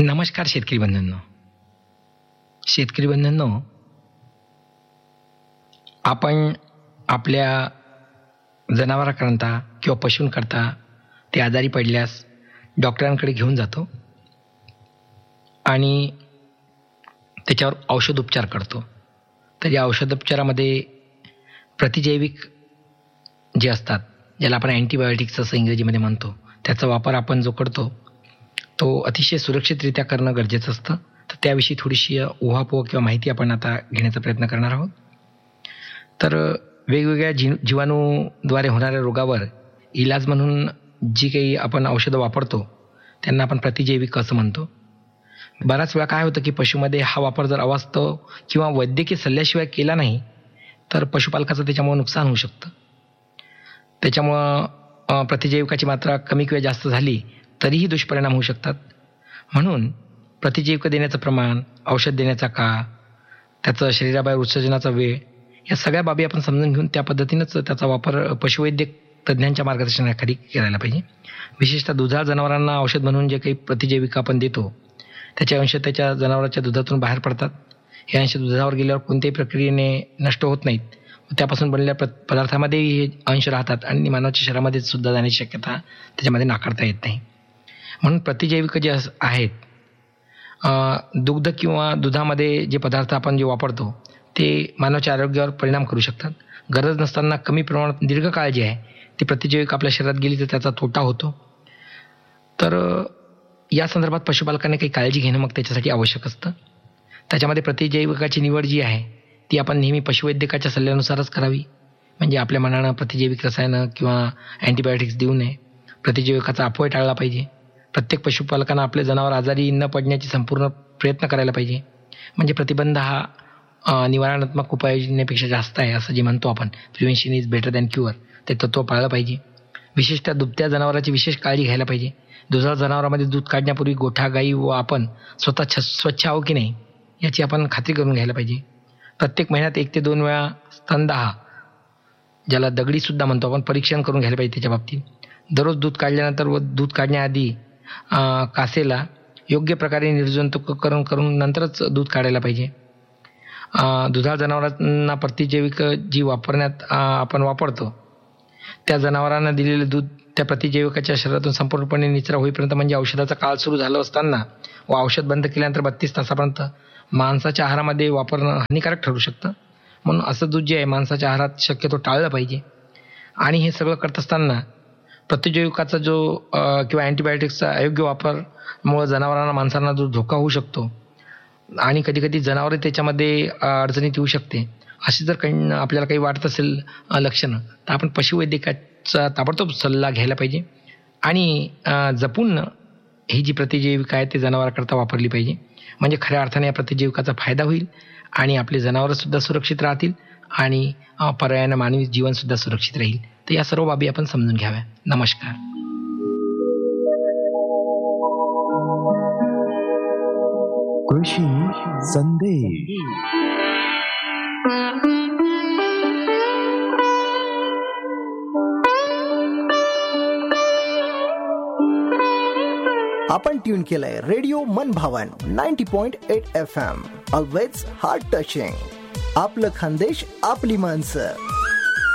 नमस्कार शेतकरी बंधूंनो. शेतकरी बंधूंनो, आपण आपल्या जनावरांकरता किंवा पशूंकरता ते आजारी पडल्यास डॉक्टरांकडे घेऊन जातो आणि त्याच्यावर औषधोपचार करतो. तर या औषधोपचारामध्ये प्रतिजैविक जे असतात, ज्याला आपण अँटीबायोटिक्स असं इंग्रजीमध्ये म्हणतो, त्याचा वापर आपण जो करतो तो अतिशय सुरक्षितरित्या करणं गरजेचं असतं. तर त्याविषयी थोडीशी उहापोह किंवा माहिती आपण आता घेण्याचा प्रयत्न करणार आहोत. तर वेगवेगळ्या जीवाणूद्वारे होणाऱ्या रोगावर इलाज म्हणून जी काही आपण औषधं वापरतो त्यांना आपण प्रतिजैविक असं म्हणतो. बराच वेळा काय होतं की पशुमध्ये हा वापर जर अवास्तव किंवा वैद्यकीय सल्ल्याशिवाय केला नाही तर पशुपालकाचं त्याच्यामुळे नुकसान होऊ शकतं. त्याच्यामुळं प्रतिजैविकाची मात्रा कमी किंवा जास्त झाली तरीही दुष्परिणाम होऊ शकतात. म्हणून प्रतिजैविक देण्याचं प्रमाण, औषध देण्याचा काळ, त्याचं शरीराबाहेर उत्सर्जनाचा वेळ, या सगळ्या बाबी आपण समजून घेऊन त्या पद्धतीनंच त्याचा वापर पशुवैद्यक तज्ज्ञांच्या मार्गदर्शनाखाली करायला पाहिजे. विशेषतः दुधाळ जनावरांना औषध म्हणून जे काही प्रतिजैविक आपण देतो त्याचे अंश त्याच्या जनावरांच्या दुधातून बाहेर पडतात. हे अंश दुधावर गेल्यावर कोणत्याही प्रक्रियेने नष्ट होत नाहीत. त्यापासून बनलेल्या पदार्थामध्येही हे अंश राहतात आणि मानवाच्या शरीरामध्ये सुद्धा जाण्याची शक्यता त्याच्यामध्ये नाकारता येत नाही. म्हणून प्रतिजैविक जे आहेत, दुग्ध किंवा दुधामध्ये जे पदार्थ आपण जे वापरतो ते मानवाच्या आरोग्यावर परिणाम करू शकतात. गरज नसताना कमी प्रमाणात दीर्घकाळ जे आहे ती प्रतिजैविक आपल्या शरीरात गेली तर त्याचा तोटा होतो. तर या संदर्भात पशुपालकांनी काही काळजी घेणं मग त्याच्यासाठी आवश्यक असतं. त्याच्यामध्ये प्रतिजैविकाची निवड जी आहे ती आपण नेहमी पशुवैद्यकाच्या सल्ल्यानुसारच करावी. म्हणजे आपल्या मनानं प्रतिजैविक रसायनं किंवा अँटीबायोटिक्स देऊ नये. प्रतिजैविकाचा अपव्यय टाळला पाहिजे. प्रत्येक पशुपालकांना आपले जनावर आजारी न पडण्याची संपूर्ण प्रयत्न करायला पाहिजे. म्हणजे प्रतिबंध हा निवारणात्मक उपाययोजनेपेक्षा जास्त आहे असं जे म्हणतो आपण, prevention is better than cure, ते तत्त्व पाळलं पाहिजे. विशेषतः दुभत्या जनावरांची विशेष काळजी घ्यायला पाहिजे. दुधाळ जनावरांमध्ये दूध काढण्यापूर्वी गोठा, गाई व आपण स्वतः स्वच्छ आहो की नाही याची आपण खात्री करून घ्यायला पाहिजे. प्रत्येक महिन्यात 1 ते 2 वेळा स्तनदाह, ज्याला दगडीसुद्धा म्हणतो आपण, परीक्षण करून घ्यायला पाहिजे. त्याच्या बाबतीत दररोज दूध काढल्यानंतर व दूध काढण्याआधी कासेला योग्य प्रकारे निर्जंतुकीकरण करून नंतरच दूध काढायला पाहिजे. दुधाळ जनावरांना प्रतिजैविक जी आपण वापरतो त्या जनावरांना दिलेले दूध त्या प्रतिजैविकाच्या शरीरातून संपूर्णपणे निचरा होईपर्यंत, म्हणजे औषधाचा काळ सुरू झाला असताना व औषध बंद केल्यानंतर 32 तासापर्यंत माणसाच्या आहारामध्ये वापरणं हानिकारक ठरू शकतं. म्हणून असं दूध जे आहे माणसाच्या आहारात शक्यतो टाळलं पाहिजे. आणि हे सगळं करत असताना प्रतिजैविकाचा जो किंवा अँटीबायोटिक्सचा अयोग्य वापरमुळे जनावरांना, माणसांना जो धोका होऊ शकतो आणि कधीकधी जनावरे त्याच्यामध्ये अडचणीत येऊ शकते, अशी जर काही आपल्याला काही वाटत असेल लक्षणं, तर आपण पशुवैद्यकाचा ताबडतोब सल्ला घ्यायला पाहिजे आणि जपून ही जी प्रतिजैविक आहे ते जनावरांकरता वापरली पाहिजे. म्हणजे खऱ्या अर्थाने या प्रतिजैविकाचा फायदा होईल आणि आपले जनावरंसुद्धा सुरक्षित राहतील आणि पर्यायानं मानवी जीवनसुद्धा सुरक्षित राहील. तर या सर्व बाबी आपण समजून घ्याव्या. नमस्कार. कृषी संदेश. आपण ट्यून केलंय रेडिओ मनभावन 90.8 FM. Always heart touching. आपलं खानदेश, आपली माणसं.